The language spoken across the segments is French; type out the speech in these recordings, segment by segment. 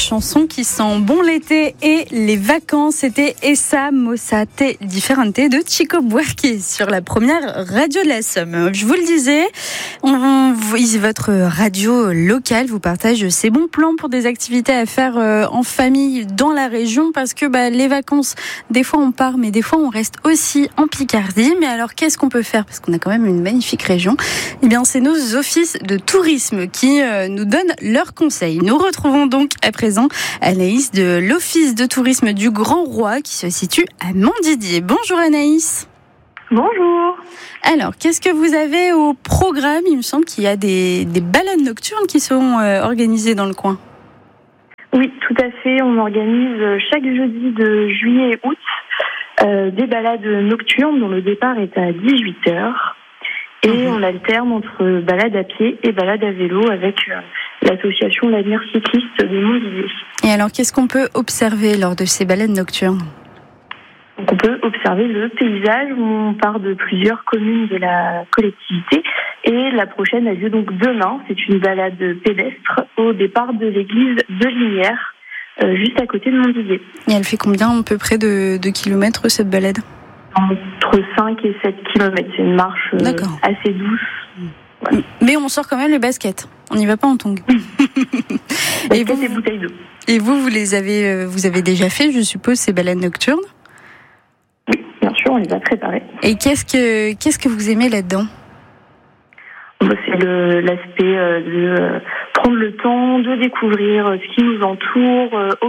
chanson qui sent bon l'été et les vacances. C'était Essa Mossa Te Differente de Chico Buarque sur la première radio de la Somme. Je vous le disais, votre radio locale vous partage ses bons plans pour des activités à faire en famille dans la région, parce que les vacances, des fois on part, mais des fois on reste aussi en Picardie. Mais alors qu'est-ce qu'on peut faire, parce qu'on a quand même une magnifique région? Eh bien, c'est nos offices de tourisme qui nous donnent leurs conseils. Nous retrouvons donc à présent Anaïs de l'Office de tourisme du Grand Roi qui se situe à Montdidier. Bonjour Anaïs. Bonjour. Alors, qu'est-ce que vous avez au programme? Il me semble qu'il y a des balades nocturnes qui sont organisées dans le coin. Oui, tout à fait. On organise chaque jeudi de juillet et août des balades nocturnes dont le départ est à 18h. Et on alterne entre balade à pied et balade à vélo avec l'association L'Avenir Cycliste de Montdidier. Et alors, qu'est-ce qu'on peut observer lors de ces balades nocturnes? Donc on peut observer le paysage où on part de plusieurs communes de la collectivité. Et la prochaine a lieu donc demain. C'est une balade pédestre au départ de l'église de Linières, juste à côté de Montdidier. Et elle fait combien à peu près de kilomètres cette balade? Entre 5 et 7 km. C'est une marche assez douce. Voilà. Mais on sort quand même les baskets. On n'y va pas en tongs. Et vous, bouteilles d'eau. Et vous avez déjà fait, je suppose, ces balades nocturnes? Oui, bien sûr, on les a préparées. Et qu'est-ce que vous aimez là-dedans? C'est l'aspect de prendre le temps de découvrir ce qui nous entoure,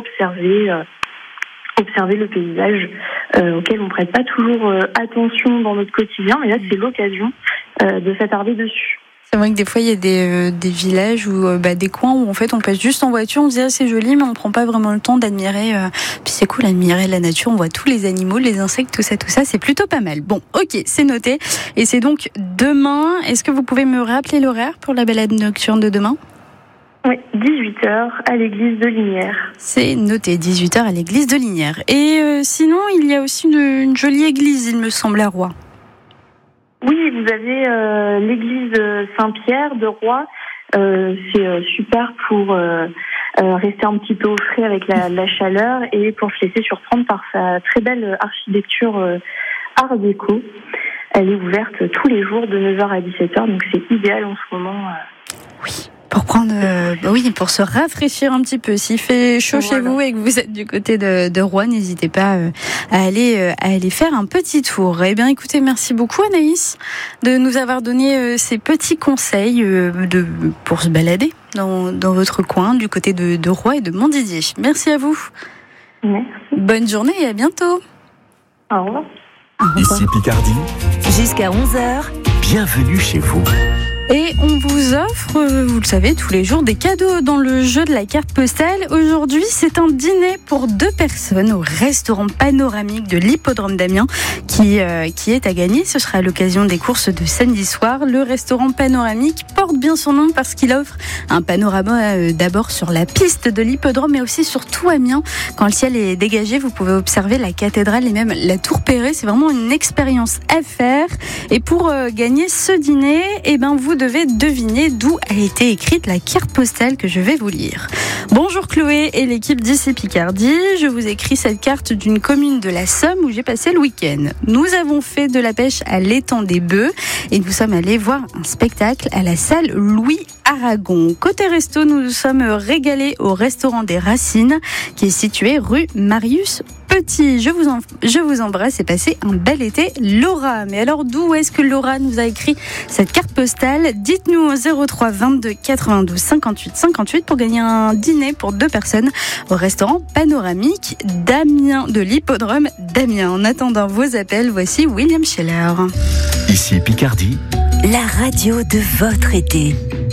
observer le paysage auquel on ne prête pas toujours attention dans notre quotidien. Et là, c'est l'occasion de s'attarder dessus. C'est vrai que des fois, il y a des villages ou des coins où en fait on passe juste en voiture, on se dit c'est joli, mais on prend pas vraiment le temps d'admirer. Puis c'est cool d'admirer la nature, on voit tous les animaux, les insectes, tout ça, c'est plutôt pas mal. Bon, ok, c'est noté. Et c'est donc demain. Est-ce que vous pouvez me rappeler l'horaire pour la balade nocturne de demain? Oui, 18h à l'église de Linières. C'est noté, 18h à l'église de Linières. Et sinon, il y a aussi une jolie église, il me semble, à Roy. Oui, vous avez l'église Saint-Pierre de Roy. C'est super pour rester un petit peu au frais avec la chaleur et pour se laisser surprendre par sa très belle architecture art déco. Elle est ouverte tous les jours de 9h à 17h, donc c'est idéal en ce moment. Oui. Pour se rafraîchir un petit peu. S'il fait chaud chez vous et que vous êtes du côté de Rouen, n'hésitez pas à aller faire un petit tour. Eh bien, écoutez, merci beaucoup Anaïs de nous avoir donné ces petits conseils pour se balader dans votre coin, du côté de Rouen et de Montdidier. Merci à vous. Merci. Bonne journée et à bientôt. Au revoir. Ici Picardie. Jusqu'à 11h. Bienvenue chez vous. Et on vous offre, vous le savez, tous les jours des cadeaux dans le jeu de la carte postale. Aujourd'hui, c'est un dîner pour 2 personnes au restaurant panoramique de l'Hippodrome d'Amiens qui est à gagner. Ce sera à l'occasion des courses de samedi soir. Le restaurant panoramique porte bien son nom parce qu'il offre un panorama d'abord sur la piste de l'Hippodrome, mais aussi sur tout Amiens. Quand le ciel est dégagé, vous pouvez observer la cathédrale et même la tour Perret. C'est vraiment une expérience à faire. Et pour gagner ce dîner, vous devez deviner d'où a été écrite la carte postale que je vais vous lire. Bonjour Chloé et l'équipe d'ici Picardie. Je vous écris cette carte d'une commune de la Somme où j'ai passé le week-end. Nous avons fait de la pêche à l'étang des Bœufs et nous sommes allés voir un spectacle à la salle Louis Aragon. Côté resto, nous nous sommes régalés au restaurant des Racines qui est situé rue Marius Petit. Je vous embrasse et passez un bel été, Laura. Mais alors, d'où est-ce que Laura nous a écrit cette carte postale? Dites-nous au 03 22 92 58 58 pour gagner un dîner pour 2 personnes au restaurant panoramique d'Amiens, de l'Hippodrome d'Amiens. En attendant vos appels, voici William Scheller. Ici Picardie. La radio de votre été.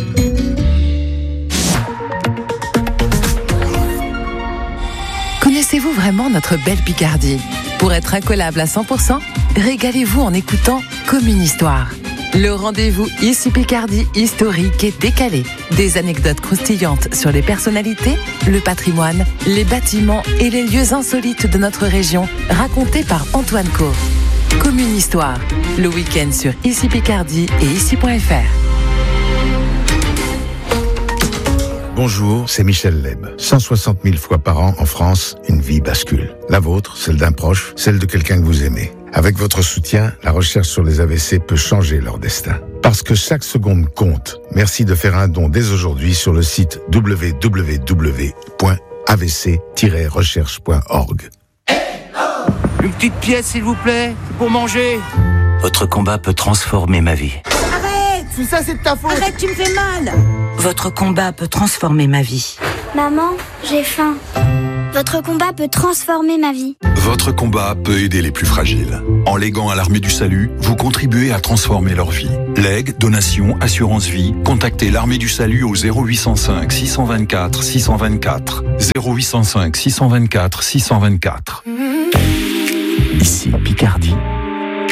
Connaissez-vous vraiment notre belle Picardie? Pour être incollable à 100%, régalez-vous en écoutant Comme une histoire. Le rendez-vous Ici Picardie historique et décalé. Des anecdotes croustillantes sur les personnalités, le patrimoine, les bâtiments et les lieux insolites de notre région, racontés par Antoine Co. Comme une histoire, le week-end sur Ici Picardie et ici.fr. Bonjour, c'est Michel Leb. 160 000 fois par an en France, une vie bascule. La vôtre, celle d'un proche, celle de quelqu'un que vous aimez. Avec votre soutien, la recherche sur les AVC peut changer leur destin. Parce que chaque seconde compte. Merci de faire un don dès aujourd'hui sur le site www.avc-recherche.org. Une petite pièce, s'il vous plaît, pour manger. Votre combat peut transformer ma vie. Arrête! Tout ça, c'est de ta faute! Arrête, tu me fais mal! Votre combat peut transformer ma vie. Maman, j'ai faim. Votre combat peut transformer ma vie. Votre combat peut aider les plus fragiles. En léguant à l'Armée du Salut, vous contribuez à transformer leur vie. Legs, donations, assurance vie, contactez l'Armée du Salut au 0805 624 624. 0805 624 624. Ici Picardie.